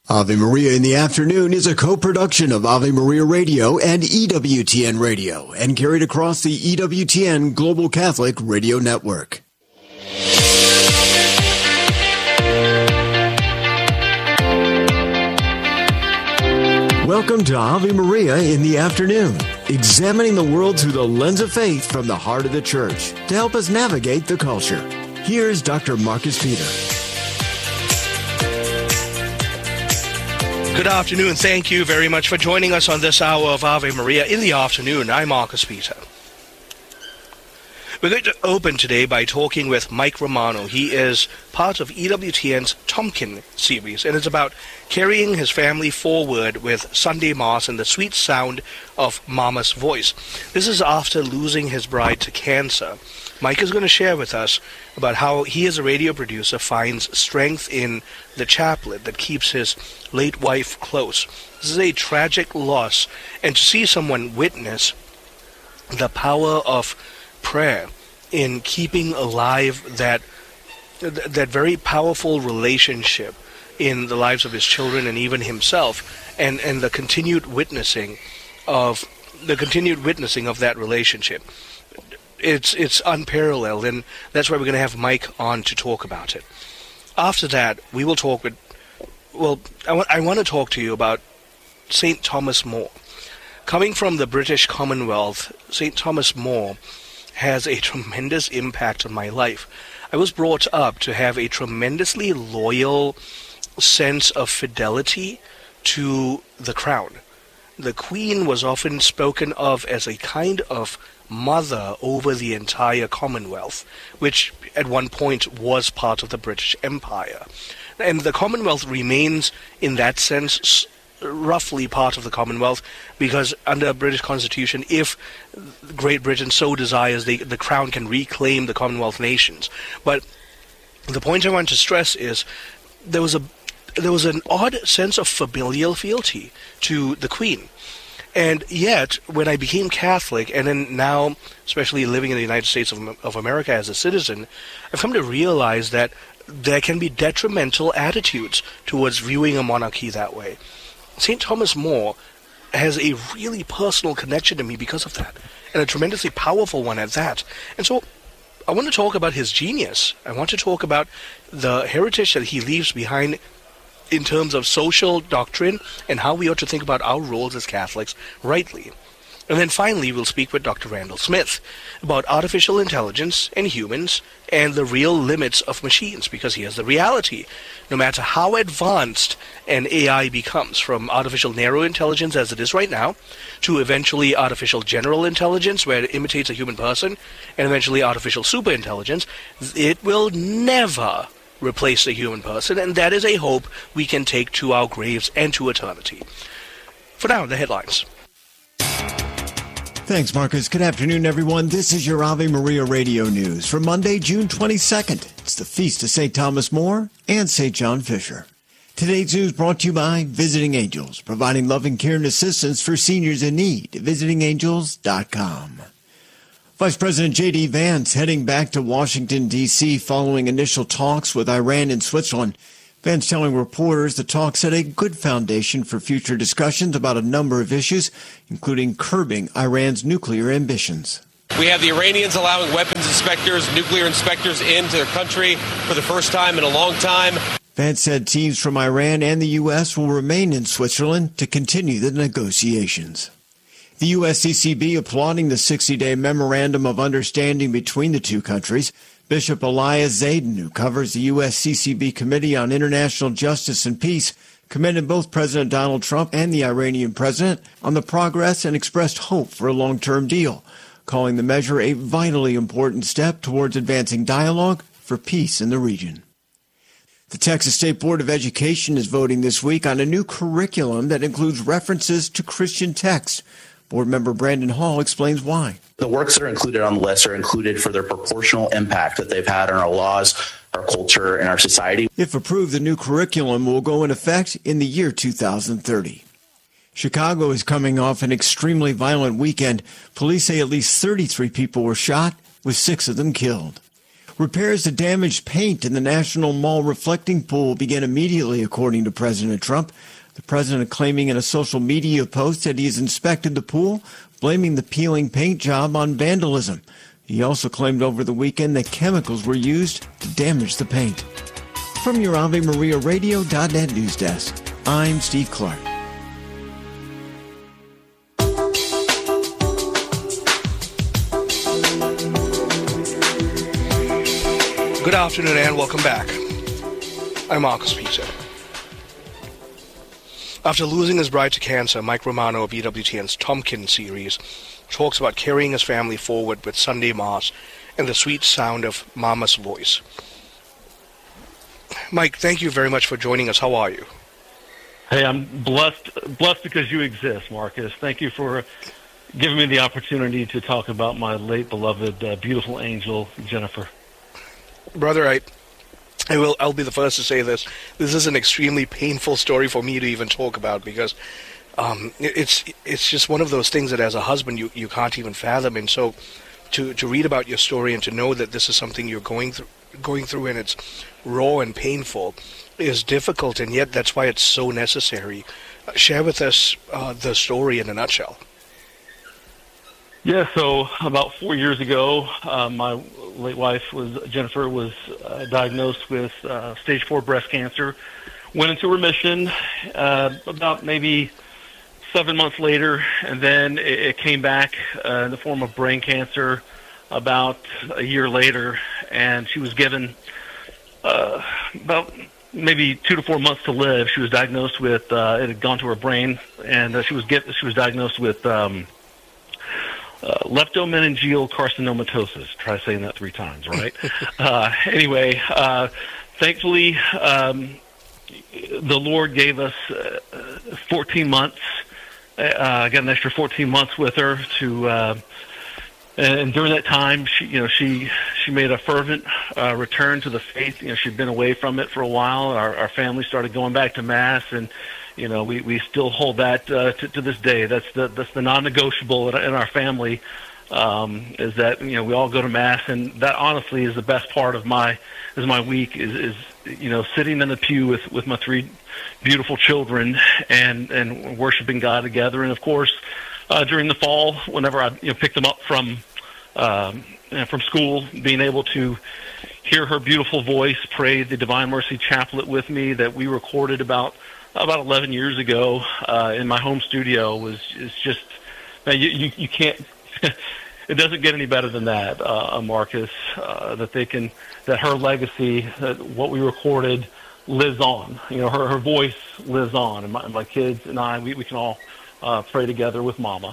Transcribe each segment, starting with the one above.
Ave Maria in the Afternoon is a co-production of Ave Maria Radio and EWTN Radio and carried across the EWTN Global Catholic Radio Network. Welcome to Ave Maria in the Afternoon, examining the world through the lens of faith from the heart of the Church to help us navigate the culture. Here's Dr. Marcus Peter. Good afternoon. Thank you very much for joining us on this hour of Ave Maria in the Afternoon. I'm Marcus Peter. We're going to open today by talking with Mike Romano. He is part of EWTN's Tomkin series, and it's about carrying his family forward with Sunday Mass and the sweet sound of Mama's voice. This is after losing his bride to cancer. Mike is going to share with us about how he, as a radio producer, finds strength in the chaplet that keeps his late wife close. This is a tragic loss, and to see someone witness the power of prayer in keeping alive that very powerful relationship in the lives of his children and even himself, and the continued witnessing of that relationship. It's unparalleled, and that's why we're going to have Mike on to talk about it. After that, we will talk with, I want to talk to you about St. Thomas More. Coming from the British Commonwealth, St. Thomas More has a tremendous impact on my life. I was brought up to have a tremendously loyal sense of fidelity to the crown. The Queen was often spoken of as a kind of mother over the entire Commonwealth, which at one point was part of the British Empire. And the Commonwealth remains, in that sense, roughly part of the Commonwealth, because under a British Constitution, if Great Britain so desires, the Crown can reclaim the Commonwealth nations. But the point I want to stress is there was an odd sense of familial fealty to the Queen. And yet, when I became Catholic, and then now, especially living in the United States of America as a citizen, I've come to realize that there can be detrimental attitudes towards viewing a monarchy that way. St. Thomas More has a really personal connection to me because of that, and a tremendously powerful one at that. And so I want to talk about his genius. I want to talk about the heritage that he leaves behind in terms of social doctrine and how we ought to think about our roles as Catholics rightly. And then finally, we'll speak with Dr. Randall Smith about artificial intelligence and humans and the real limits of machines, because here's the reality. No matter how advanced an AI becomes, from artificial narrow intelligence as it is right now, to eventually artificial general intelligence, where it imitates a human person, and eventually artificial superintelligence, it will never replace the human person, and that is a hope we can take to our graves and to eternity. For now, the headlines. Thanks, Marcus. Good afternoon, everyone. This is your Ave Maria Radio News for Monday, June 22nd. It's the feast of St. Thomas More and St. John Fisher. Today's news brought to you by Visiting Angels, providing loving care and assistance for seniors in need. VisitingAngels.com. Vice President J.D. Vance heading back to Washington, D.C. following initial talks with Iran and Switzerland. Vance telling reporters the talks set a good foundation for future discussions about a number of issues, including curbing Iran's nuclear ambitions. We have the Iranians allowing weapons inspectors, nuclear inspectors into their country for the first time in a long time. Vance said teams from Iran and the U.S. will remain in Switzerland to continue the negotiations. The USCCB applauding the 60-day memorandum of understanding between the two countries. Bishop Elias Zayden, who covers the USCCB Committee on International Justice and Peace, commended both President Donald Trump and the Iranian president on the progress and expressed hope for a long-term deal, calling the measure a vitally important step towards advancing dialogue for peace in the region. The Texas State Board of Education is voting this week on a new curriculum that includes references to Christian texts. Board member Brandon Hall explains why. The works that are included on the list are included for their proportional impact that they've had on our laws, our culture, and our society. If approved, the new curriculum will go in effect in the year 2030. Chicago is coming off an extremely violent weekend. Police say at least 33 people were shot, with 6 of them killed. Repairs to damaged paint in the National Mall reflecting pool began immediately, according to President Trump. The president claiming in a social media post that he's inspected the pool, blaming the peeling paint job on vandalism. He also claimed over the weekend that chemicals were used to damage the paint. From your AveMariaRadio.net news desk, I'm Steve Clark. Good afternoon and welcome back. I'm Marcus Peter. After losing his bride to cancer, Mike Romano of EWTN's Tompkins series talks about carrying his family forward with Sunday Mass and the sweet sound of Mama's voice. Mike, thank you very much for joining us. How are you? Hey, I'm blessed because you exist, Marcus. Thank you for giving me the opportunity to talk about my late beloved, beautiful angel, Jennifer. Brother, I'll be the first to say this. This is an extremely painful story for me to even talk about because it's just one of those things that as a husband you can't even fathom. And so to read about your story and to know that this is something you're going through and it's raw and painful is difficult, and yet that's why it's so necessary. Share with us the story in a nutshell. Yeah, so about 4 years ago, my late wife, Jennifer, was diagnosed with stage 4 breast cancer, went into remission about maybe 7 months later, and then it came back in the form of brain cancer about a year later, and she was given about maybe 2 to 4 months to live. She was diagnosed with, it had gone to her brain, and she was diagnosed with leptomeningeal carcinomatosis. Try saying that 3 times, right? Anyway, thankfully, the Lord gave us 14 months. I got an extra 14 months with her to, and during that time, she made a fervent return to the faith. She'd been away from it for a while. Our family started going back to Mass, and we still hold that to this day. That's the non-negotiable in our family, is that we all go to Mass, and that honestly is the best part of my week is sitting in the pew with my 3 beautiful children and worshiping God together. And of course, during the fall, whenever I pick them up from school, being able to hear her beautiful voice pray the Divine Mercy Chaplet with me that we recorded about 11 years ago in my home studio is just, man, you can't. It doesn't get any better than that, Marcus. That her legacy, that what we recorded, lives on. Her voice lives on, and my kids and I, we can all pray together with Mama.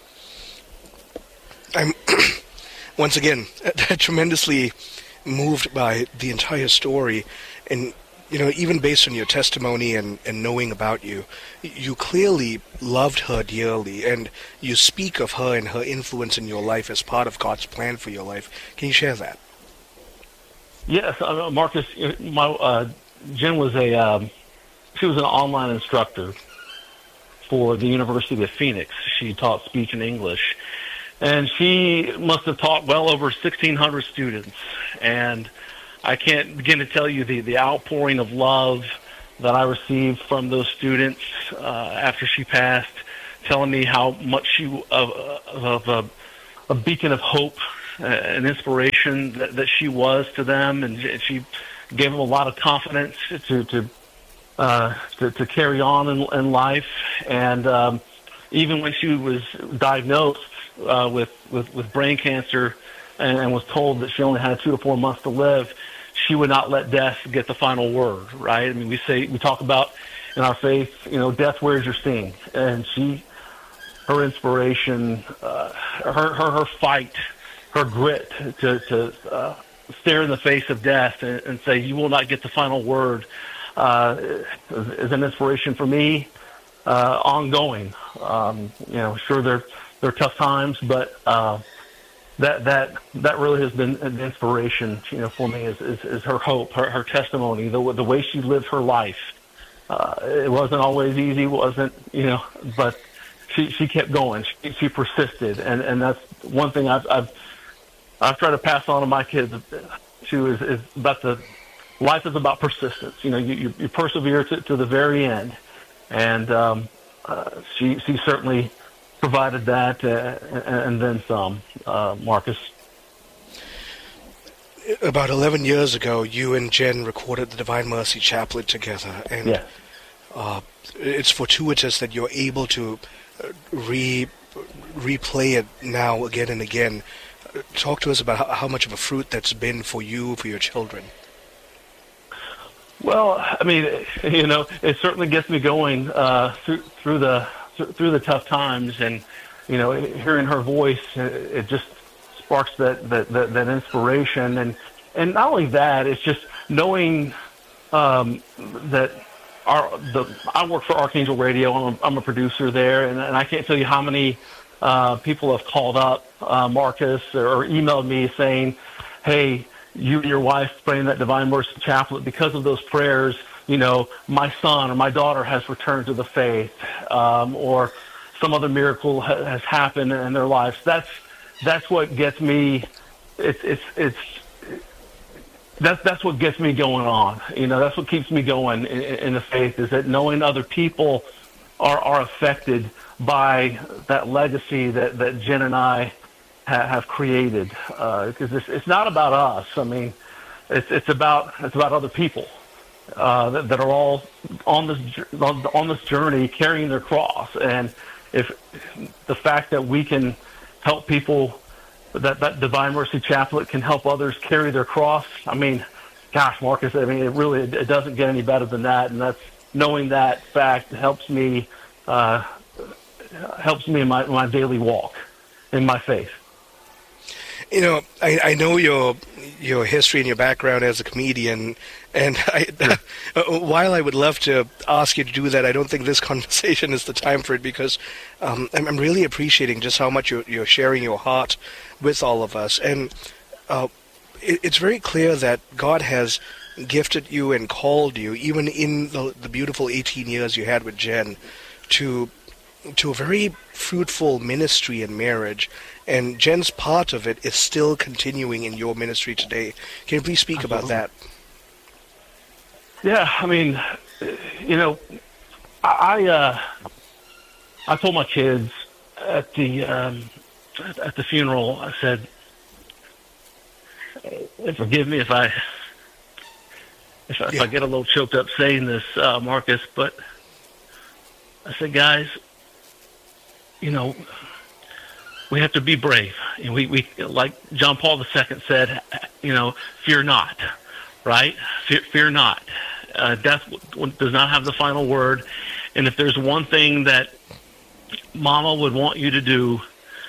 I'm once again tremendously moved by the entire story, and even based on your testimony and knowing about you, you clearly loved her dearly, and you speak of her and her influence in your life as part of God's plan for your life. Can you share that? Yes, Marcus. Jen was she was an online instructor for the University of Phoenix. She taught speech and English, and she must have taught well over 1,600 students. And I can't begin to tell you the outpouring of love that I received from those students after she passed, telling me how much she of a beacon of hope, an inspiration that she was to them, and she gave them a lot of confidence to carry on in life. And even when she was diagnosed with brain cancer and was told that she only had 2 to 4 months to live, she would not let death get the final word, right? I mean, we talk about in our faith, death wears your sting. And her inspiration, her fight, her grit to stare in the face of death and say, you will not get the final word, is an inspiration for me, ongoing. Sure, there are tough times, but that really has been an inspiration, for me is her hope, her testimony, the way she lived her life. It wasn't always easy, but she kept going. She persisted, and that's one thing I've tried to pass on to my kids. to is about life is about persistence. You know, you persevere to the very end, and she certainly provided that, and then some, Marcus. About 11 years ago, you and Jen recorded the Divine Mercy Chaplet together, and Yes. It's fortuitous that you're able to replay it now again and again. Talk to us about how much of a fruit that's been for you, for your children. Well, I mean, you know, it certainly gets me going through the tough times, and you know, hearing her voice, it just sparks that inspiration, and not only that, it's just knowing that I work for Archangel Radio. I'm a producer there, and I can't tell you how many people have called up Marcus or emailed me saying, "Hey, you and your wife praying that Divine Mercy Chaplet, because of those prayers, you know, my son or my daughter has returned to the faith, or some other miracle has happened in their lives." That's what gets me. That's what gets me going on. You know, that's what keeps me going in the faith, is that knowing other people are affected by that legacy that Jen and I have created. Because it's not about us. I mean, it's about other people that are all on this journey carrying their cross. And if the fact that we can help people, that Divine Mercy Chaplet can help others carry their cross. I mean, gosh, Marcus, I mean, it doesn't get any better than that. And that's knowing that fact helps me in my daily walk in my faith. You know, I know your history and your background as a comedian, and while I would love to ask you to do that, I don't think this conversation is the time for it, because I'm really appreciating just how much you're sharing your heart with all of us. And it's very clear that God has gifted you and called you, even in the beautiful 18 years you had with Jen, to a very fruitful ministry and marriage. And Jen's part of it is still continuing in your ministry today. Can you please speak about that? Yeah, I mean, you know, I told my kids at the funeral, I said, forgive me if I get a little choked up saying this, Marcus, but I said, guys, you know, we have to be brave. And we like John Paul II said, you know, fear not, right? Fear not. Death does not have the final word. And if there's one thing that Mama would want you to do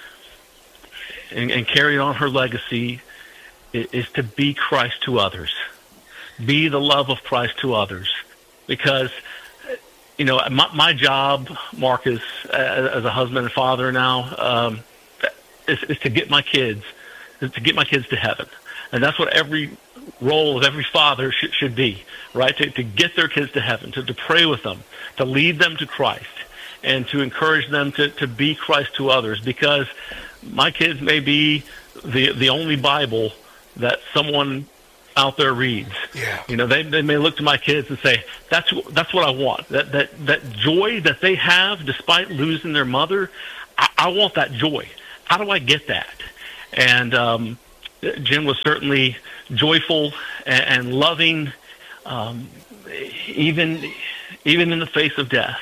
and carry on her legacy, is to be Christ to others. Be the love of Christ to others. Because, you know, my job, Marcus, as a husband and father now, is to get my kids to heaven. And that's what every role of every father should be, right? To get their kids to heaven, to pray with them, to lead them to Christ, and to encourage them to be Christ to others. Because my kids may be the only Bible that someone out there reads. Yeah. You know, they may look to my kids and say, that's what I want. That joy that they have despite losing their mother, I want that joy. How do I get that? And Jen was certainly joyful and loving, even in the face of death.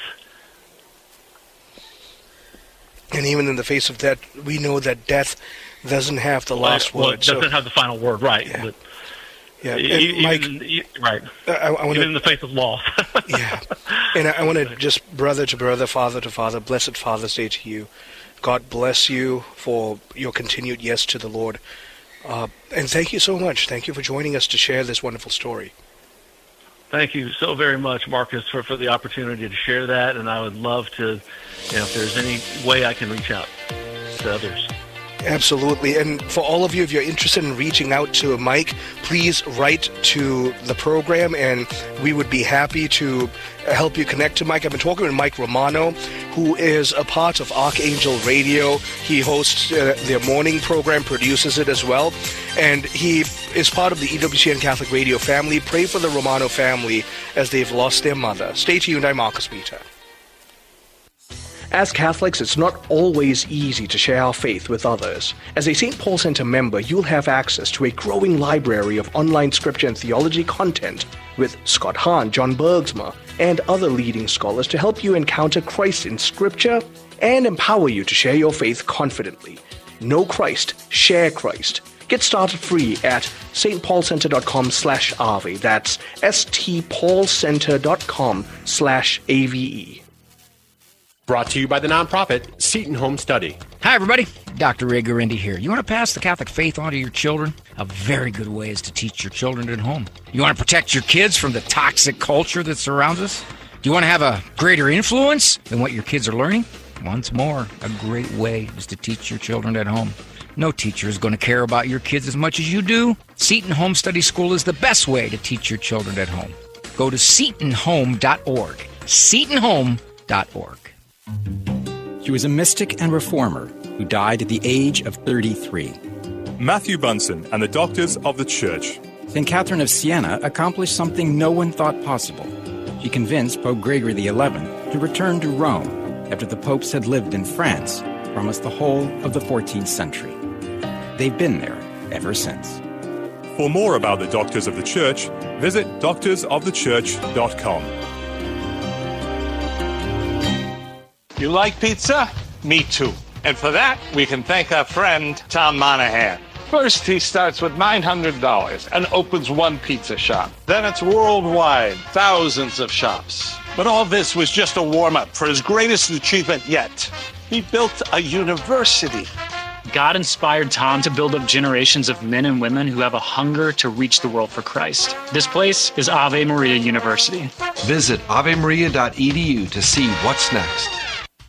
And even in the face of that, we know that death doesn't have the last word. It doesn't have the final word, right? Yeah. But yeah. Even, Mike, right. Even in the face of loss. Yeah. And I want to just, brother to brother, father to father, blessed Father's Day to you. God bless you for your continued yes to the Lord. And thank you so much. Thank you for joining us to share this wonderful story. Thank you so very much, Marcus, for the opportunity to share that. And I would love to, you know, if there's any way I can reach out to others. Absolutely. And for all of you, if you're interested in reaching out to Mike, please write to the program, and we would be happy to help you connect to Mike. I've been talking with Mike Romano, who is a part of Archangel Radio. He hosts their morning program, produces it as well, and he is part of the EWTN Catholic Radio family. Pray for the Romano family as they've lost their mother. Stay tuned. I'm Marcus Peter. As Catholics, it's not always easy to share our faith with others. As a St. Paul Center member, you'll have access to a growing library of online scripture and theology content with Scott Hahn, John Bergsma, and other leading scholars to help you encounter Christ in scripture and empower you to share your faith confidently. Know Christ, share Christ. Get started free at stpaulcenter.com/Ave. That's stpaulcenter.com/AVE. Brought to you by the nonprofit Seton Home Study. Hi, everybody. Dr. Ray Guarendi here. You want to pass the Catholic faith on to your children? A very good way is to teach your children at home. You want to protect your kids from the toxic culture that surrounds us? Do you want to have a greater influence than what your kids are learning? Once more, a great way is to teach your children at home. No teacher is going to care about your kids as much as you do. Seton Home Study School is the best way to teach your children at home. Go to setonhome.org. setonhome.org. He was a mystic and reformer who died at the age of 33. Matthew Bunson and the Doctors of the Church. St. Catherine of Siena accomplished something no one thought possible. She convinced Pope Gregory XI to return to Rome after the popes had lived in France for almost the whole of the 14th century. They've been there ever since. For more about the Doctors of the Church, visit doctorsofthechurch.com. You like pizza? Me too. And for that, we can thank our friend, Tom Monahan. First, he starts with $900 and opens one pizza shop. Then it's worldwide, thousands of shops. But all this was just a warm-up for his greatest achievement yet. He built a university. God inspired Tom to build up generations of men and women who have a hunger to reach the world for Christ. This place is Ave Maria University. Visit avemaria.edu to see what's next.